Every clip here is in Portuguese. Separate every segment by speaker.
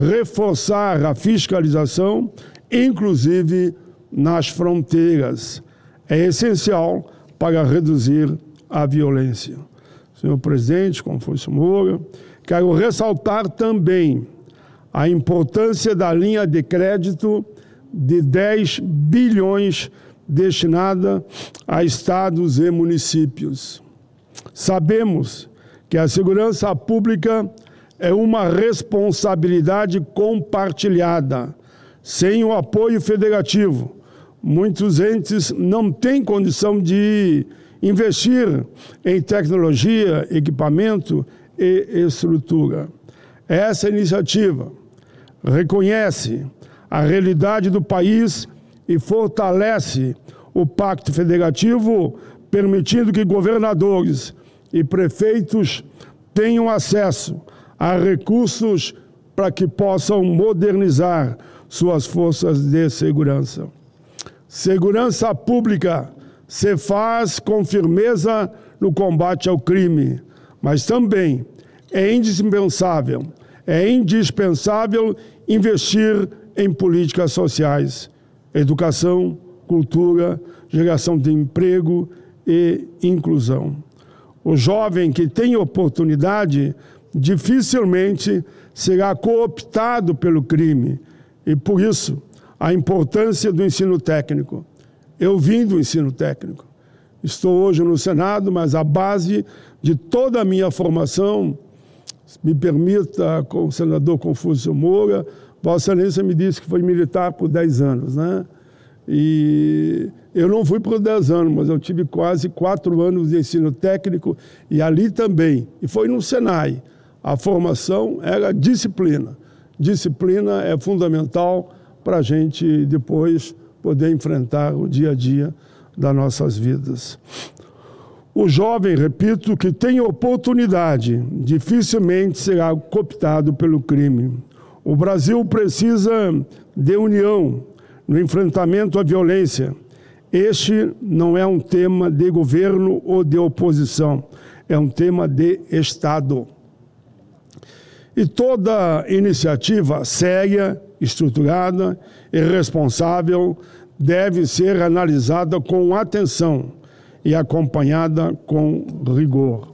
Speaker 1: reforçar a fiscalização, inclusive nas fronteiras. É essencial para reduzir a violência. Senhor presidente, Confúcio Moura, quero ressaltar também a importância da linha de crédito de 10 bilhões destinada a estados e municípios. Sabemos que a segurança pública é uma responsabilidade compartilhada. Sem o apoio federativo, muitos entes não têm condição de investir em tecnologia, equipamento e estrutura. Essa iniciativa reconhece a realidade do país e fortalece o Pacto Federativo, permitindo que governadores e prefeitos tenham acesso a recursos para que possam modernizar suas forças de segurança. Segurança pública se faz com firmeza no combate ao crime, mas também é indispensável investir em políticas sociais, educação, cultura, geração de emprego e inclusão. O jovem que tem oportunidade dificilmente será cooptado pelo crime e, por isso, a importância do ensino técnico. Eu vim do ensino técnico. Estou hoje no Senado, mas a base de toda a minha formação, me permita, com o senador Confúcio Moura, Vossa Excelência me disse que foi militar por 10 anos, né? E eu não fui por 10 anos, mas eu tive quase 4 anos de ensino técnico e ali também. E foi no Senai. A formação era disciplina. Disciplina é fundamental para a gente depois poder enfrentar o dia a dia das nossas vidas. O jovem, repito, que tem oportunidade, dificilmente será cooptado pelo crime. O Brasil precisa de união no enfrentamento à violência. Este não é um tema de governo ou de oposição, é um tema de Estado. E toda iniciativa séria, estruturada e responsável deve ser analisada com atenção e acompanhada com rigor.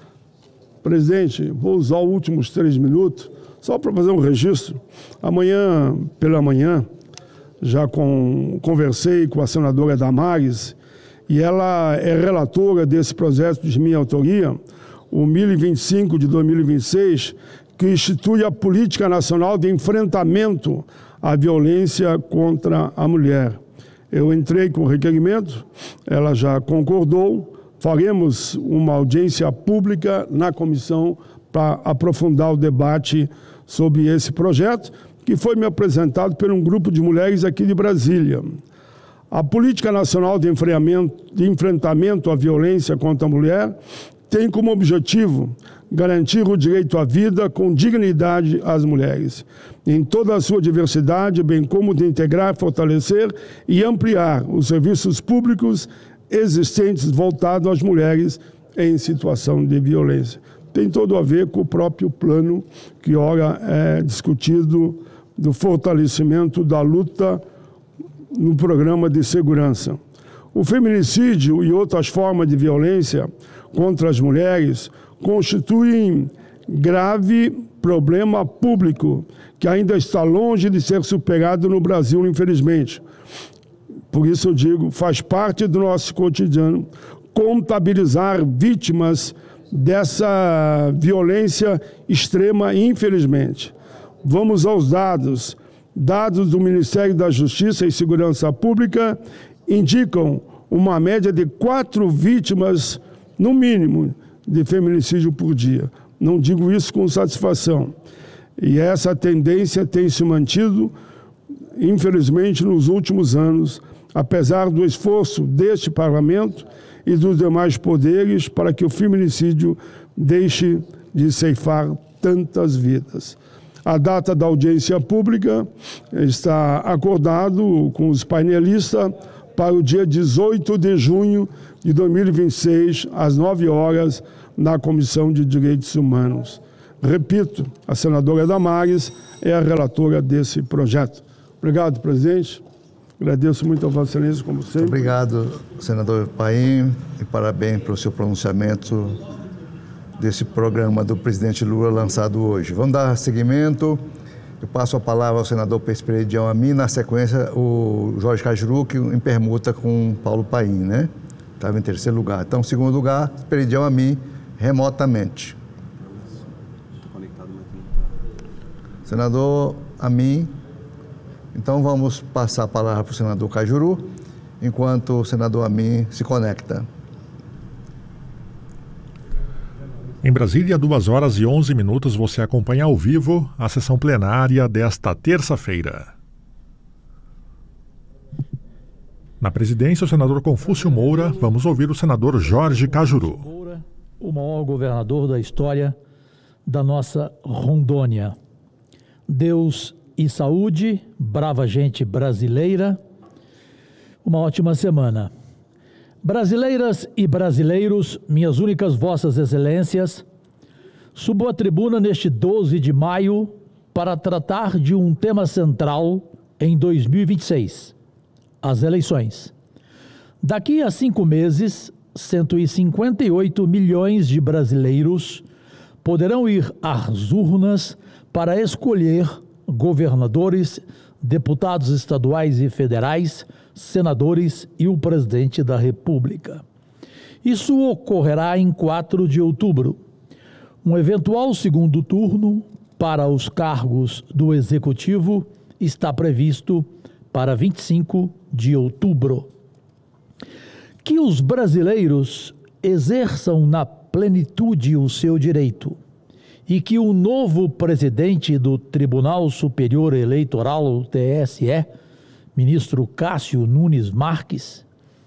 Speaker 1: Presidente, vou usar os últimos 3 minutos só para fazer um registro. Amanhã, pela manhã, já conversei com a senadora Damares e ela é relatora desse projeto de minha autoria, o 1025 de 2026, que institui a Política Nacional de Enfrentamento à Violência contra a Mulher. Eu entrei com o requerimento, ela já concordou, faremos uma audiência pública na comissão para aprofundar o debate sobre esse projeto, que foi me apresentado por um grupo de mulheres aqui de Brasília. A Política Nacional de Enfrentamento à Violência contra a Mulher tem como objetivo garantir o direito à vida com dignidade às mulheres, em toda a sua diversidade, bem como de integrar, fortalecer e ampliar os serviços públicos existentes voltados às mulheres em situação de violência. Tem todo a ver com o próprio plano que ora é discutido do fortalecimento da luta no programa de segurança. O feminicídio e outras formas de violência contra as mulheres constituem grave problema público que ainda está longe de ser superado no Brasil, infelizmente. Por isso eu digo, faz parte do nosso cotidiano contabilizar vítimas dessa violência extrema, infelizmente. Vamos aos dados. Dados do Ministério da Justiça e Segurança Pública indicam uma média de 4 vítimas, no mínimo, de feminicídio por dia. Não digo isso com satisfação. E essa tendência tem se mantido, infelizmente, nos últimos anos, apesar do esforço deste Parlamento e dos demais poderes para que o feminicídio deixe de ceifar tantas vidas. A data da audiência pública está acordado com os painelistas para o dia 18 de junho de 2026, às 9 horas, na Comissão de Direitos Humanos. Repito, a senadora Damares é a relatora desse projeto. Obrigado, presidente. Agradeço muito a Vossa Excelência, como sempre.
Speaker 2: Obrigado, senador Paim, e parabéns pelo seu pronunciamento desse programa do presidente Lula lançado hoje. Vamos dar seguimento. Eu passo a palavra ao senador Persperidião Amin, na sequência o Jorge Cajuru, que em permuta com Paulo Paim, né? Estava em terceiro lugar. Então, segundo lugar, Persperidião Amin, remotamente. Senador Amin. Então, vamos passar a palavra para o senador Cajuru, enquanto o senador Amin se conecta.
Speaker 3: Em Brasília, 2h11, você acompanha ao vivo a sessão plenária desta terça-feira. Na presidência, o senador Confúcio Moura. Vamos ouvir o senador Jorge Cajuru.
Speaker 4: Moura, o maior governador da história da nossa Rondônia. Deus e saúde, brava gente brasileira, uma ótima semana. Brasileiras e brasileiros, minhas únicas vossas excelências, subo à tribuna neste 12 de maio para tratar de um tema central em 2026, as eleições. Daqui a 5 meses, 158 milhões de brasileiros poderão ir às urnas para escolher governadores, deputados estaduais e federais, senadores e o presidente da República. Isso ocorrerá em 4 de outubro. Um eventual segundo turno para os cargos do Executivo está previsto para 25 de outubro. Que os brasileiros exerçam na plenitude o seu direito e que o novo presidente do Tribunal Superior Eleitoral, TSE, ministro Cássio Nunes Marques,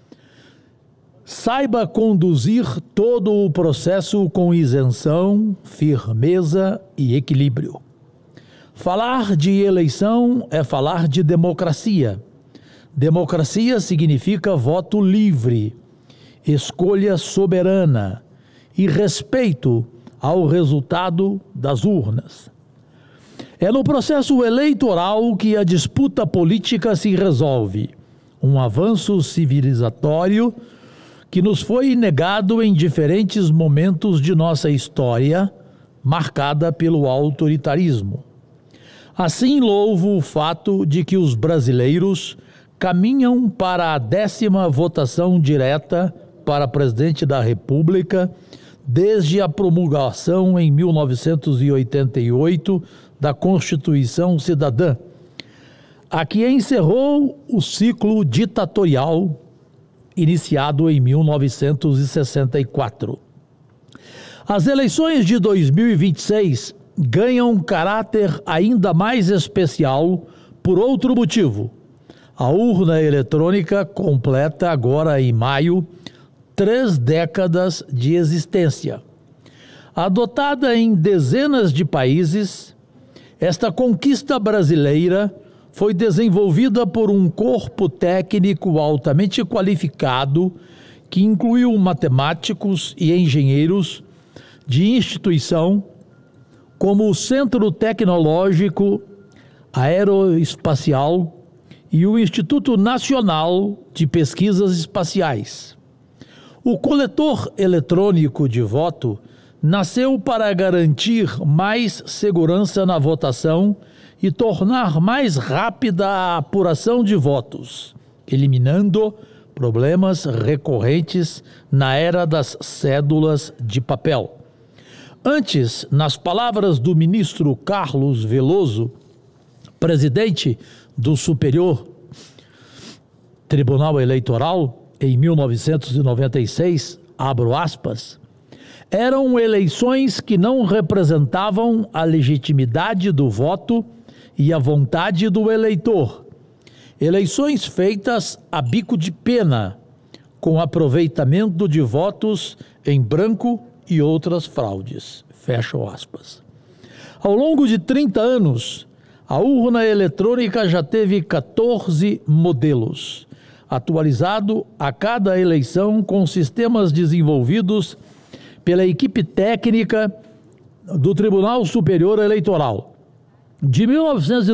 Speaker 4: saiba conduzir todo o processo com isenção, firmeza e equilíbrio. Falar de eleição é falar de democracia. Democracia significa voto livre, escolha soberana e respeito ao resultado das urnas. É no processo eleitoral que a disputa política se resolve, um avanço civilizatório que nos foi negado em diferentes momentos de nossa história, marcada pelo autoritarismo. Assim, louvo o fato de que os brasileiros caminham para a 10ª votação direta para presidente da República desde a promulgação em 1988 da Constituição Cidadã, a que encerrou o ciclo ditatorial iniciado em 1964. As eleições de 2026 ganham caráter ainda mais especial por outro motivo. A urna eletrônica completa agora em maio 3 décadas de existência. Adotada em dezenas de países, esta conquista brasileira foi desenvolvida por um corpo técnico altamente qualificado que incluiu matemáticos e engenheiros de instituição como o Centro Tecnológico Aeroespacial e o Instituto Nacional de Pesquisas Espaciais. O coletor eletrônico de voto nasceu para garantir mais segurança na votação e tornar mais rápida a apuração de votos, eliminando problemas recorrentes na era das cédulas de papel. Antes, nas palavras do ministro Carlos Veloso, presidente do Superior Tribunal Eleitoral, em 1996, abro aspas, eram eleições que não representavam a legitimidade do voto e a vontade do eleitor. Eleições feitas a bico de pena, com aproveitamento de votos em branco e outras fraudes. Fecha aspas. Ao longo de 30 anos, a urna eletrônica já teve 14 modelos, atualizado a cada eleição com sistemas desenvolvidos pela equipe técnica do Tribunal Superior Eleitoral. De 19